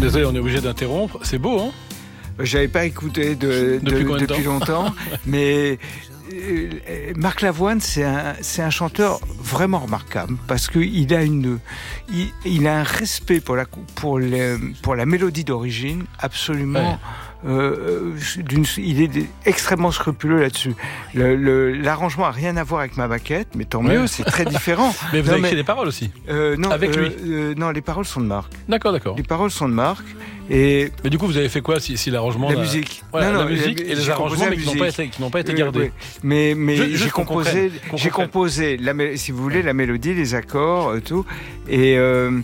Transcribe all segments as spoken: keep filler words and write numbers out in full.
Désolé, on est obligé d'interrompre. C'est beau, hein? J'avais pas écouté de, de, depuis, depuis longtemps, mais euh, Marc Lavoine, c'est un, c'est un chanteur vraiment remarquable parce qu'il a une, il, il a un respect pour la, pour les, pour la mélodie d'origine absolument. Ouais. Euh, d'une, il est extrêmement scrupuleux là-dessus. Le, le, l'arrangement a rien à voir avec ma maquette, mais tant mieux, ouais. C'est très différent. Mais vous non, avez mais, écrit des paroles aussi euh, non, avec euh, lui euh, Non, les paroles sont de Marc. D'accord, d'accord. Les paroles sont de Marc. Et mais du coup, vous avez fait quoi si, si l'arrangement La a... musique. Voilà, non, la non, musique la, et les arrangements, mais qui n'ont pas été, qui n'ont pas été gardés. Euh, oui. Mais, mais je, j'ai composé, j'ai composé la, si vous voulez, la mélodie, les accords, tout. Et... Euh,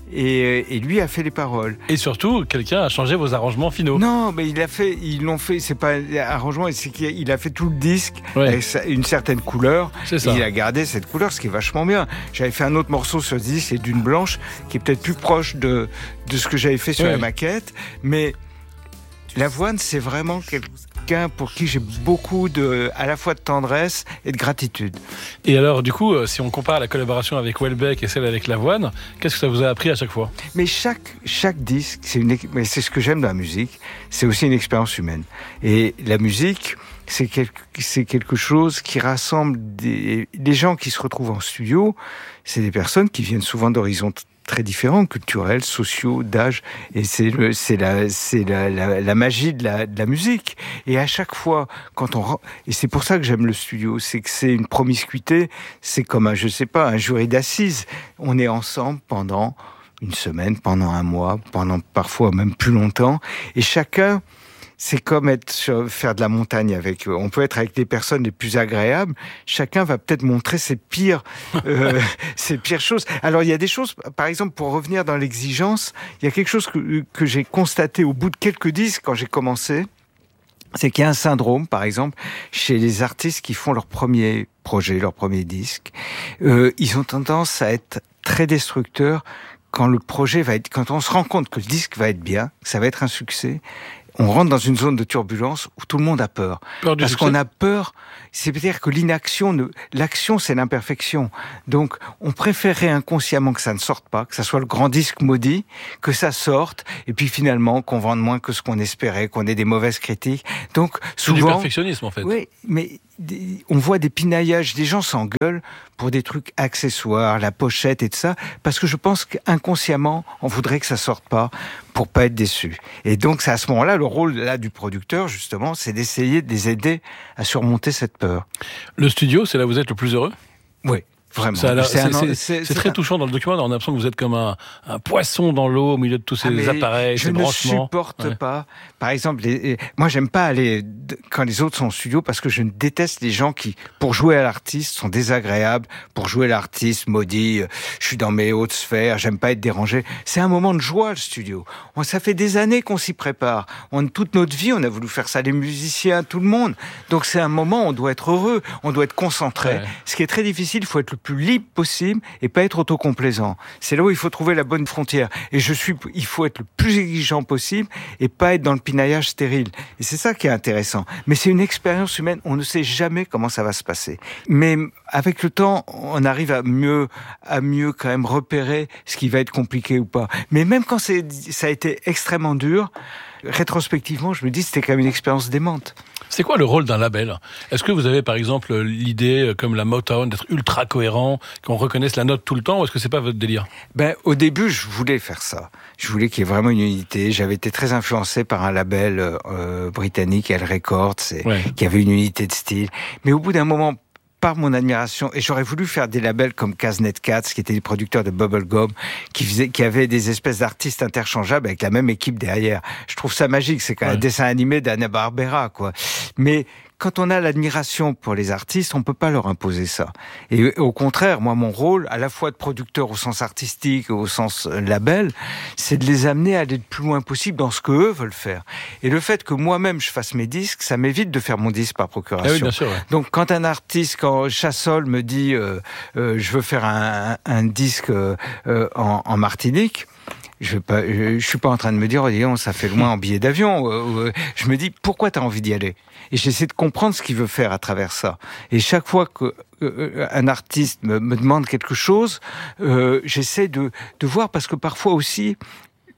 Et, et lui a fait les paroles. Et surtout, quelqu'un a changé vos arrangements finaux. Non, mais il a fait, ils l'ont fait. C'est pas un arrangement, c'est qu'il a fait tout le disque ouais. avec une certaine couleur. C'est ça. Et il a gardé cette couleur, ce qui est vachement bien. J'avais fait un autre morceau sur ce disque, c'est Dune Blanche, qui est peut-être plus proche de de ce que j'avais fait sur ouais. la maquette. Mais Lavoine, c'est vraiment quelqu'un pour qui j'ai beaucoup de, à la fois de tendresse et de gratitude. Et alors, du coup, si on compare la collaboration avec Houellebecq et celle avec Lavoine, qu'est-ce que ça vous a appris à chaque fois ? Mais chaque, chaque disque, c'est, une, mais c'est ce que j'aime dans la musique, c'est aussi une expérience humaine. Et la musique, c'est quelque, c'est quelque chose qui rassemble des, des gens qui se retrouvent en studio, c'est des personnes qui viennent souvent d'horizons très différents, culturels, sociaux, d'âge, et c'est le, c'est la, c'est la, la, la magie de la, de la musique. Et à chaque fois, quand on, et c'est pour ça que j'aime le studio, c'est que c'est une promiscuité, c'est comme un, je sais pas, un jury d'assises. On est ensemble pendant une semaine, pendant un mois, pendant parfois même plus longtemps, et chacun, c'est comme être sur, faire de la montagne avec eux. On peut être avec les personnes les plus agréables. Chacun va peut-être montrer ses pires, euh, ses pires choses. Alors il y a des choses, par exemple, pour revenir dans l'exigence, il y a quelque chose que, que j'ai constaté au bout de quelques disques quand j'ai commencé, c'est qu'il y a un syndrome, par exemple, chez les artistes qui font leur premier projet, leur premier disque. Euh, ils ont tendance à être très destructeurs quand le projet va être, quand on se rend compte que le disque va être bien, que ça va être un succès. On rentre dans une zone de turbulence où tout le monde a peur. peur Parce succès. qu'on a peur, c'est-à-dire que l'inaction, ne, l'action c'est l'imperfection. Donc on préférerait inconsciemment que ça ne sorte pas, que ça soit le grand disque maudit, que ça sorte, et puis finalement qu'on vende moins que ce qu'on espérait, qu'on ait des mauvaises critiques. Donc souvent... C'est du perfectionnisme en fait. Oui, mais on voit des pinaillages, des gens s'engueulent pour des trucs accessoires, la pochette et tout ça, parce que je pense qu'inconsciemment, on voudrait que ça sorte pas pour pas être déçu. Et donc, c'est à ce moment-là, le rôle là du producteur, justement, c'est d'essayer de les aider à surmonter cette peur. Le studio, c'est là où vous êtes le plus heureux ? Oui. Vraiment. Ça, alors, c'est, c'est, c'est, c'est, c'est, c'est très un... touchant dans le documentaire. On a l'impression que vous êtes comme un, un poisson dans l'eau au milieu de tous ces ah, appareils, ces branchements. Je ne supporte ouais. pas. Par exemple, les, moi, j'aime pas aller quand les autres sont au studio parce que je déteste les gens qui, pour jouer à l'artiste, sont désagréables. Pour jouer à l'artiste, maudit, je suis dans mes hautes sphères, j'aime pas être dérangé. C'est un moment de joie, le studio. On, ça fait des années qu'on s'y prépare. On, toute notre vie, on a voulu faire ça, les musiciens, tout le monde. Donc c'est un moment où on doit être heureux, on doit être concentré. Ouais. Ce qui est très difficile, il faut être le plus libre possible et pas être autocomplaisant. C'est là où il faut trouver la bonne frontière. Et je suis, il faut être le plus exigeant possible et pas être dans le pinaillage stérile. Et c'est ça qui est intéressant. Mais c'est une expérience humaine. On ne sait jamais comment ça va se passer. Mais avec le temps, on arrive à mieux, à mieux quand même repérer ce qui va être compliqué ou pas. Mais même quand c'est, ça a été extrêmement dur, rétrospectivement, je me dis c'était quand même une expérience démente. C'est quoi le rôle d'un label ? Est-ce que vous avez par exemple l'idée, comme la Motown, d'être ultra cohérent, qu'on reconnaisse la note tout le temps, ou est-ce que c'est pas votre délire ? Ben, au début, je voulais faire ça. Je voulais qu'il y ait vraiment une unité. J'avais été très influencé par un label euh, britannique, L Records, et, ouais. qui avait une unité de style. Mais au bout d'un moment, par mon admiration, et j'aurais voulu faire des labels comme Kaznet Cats, qui étaient des producteurs de bubblegum, qui faisaient, qui avaient des espèces d'artistes interchangeables avec la même équipe derrière. Je trouve ça magique, c'est comme ouais. un dessin animé d'Hanna-Barbera, quoi. Mais quand on a l'admiration pour les artistes, on peut pas leur imposer ça. Et au contraire, moi, mon rôle, à la fois de producteur au sens artistique, au sens label, c'est de les amener à aller le plus loin possible dans ce que eux veulent faire. Et le fait que moi-même je fasse mes disques, ça m'évite de faire mon disque par procuration. Ah oui, bien sûr, ouais. Donc, quand un artiste, quand Chassol me dit, euh, euh, je veux faire un, un, un disque euh, en, en Martinique. Je ne pas, je, je suis pas en train de me dire, oh, disons, ça fait loin en billet d'avion. Je me dis, pourquoi tu as envie d'y aller ? Et j'essaie de comprendre ce qu'il veut faire à travers ça. Et chaque fois que euh, un artiste me, me demande quelque chose, euh, j'essaie de, de voir, parce que parfois aussi,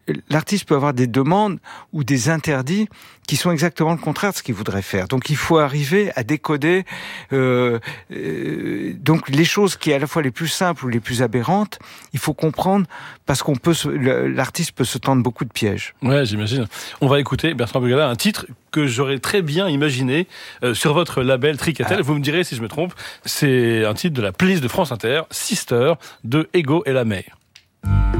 l'artiste peut avoir des demandes ou des interdits qui sont exactement le contraire de ce qu'il voudrait faire. Donc il faut arriver à décoder euh, euh, donc les choses qui est à la fois les plus simples ou les plus aberrantes, il faut comprendre parce qu'on peut se, l'artiste peut se tendre beaucoup de pièges. Ouais, j'imagine. On va écouter Bertrand Bugala, un titre que j'aurais très bien imaginé euh, sur votre label Tricatel. Ah. Vous me direz si je me trompe. C'est un titre de la playlist de France Inter, Sister, de Ego et la Mer.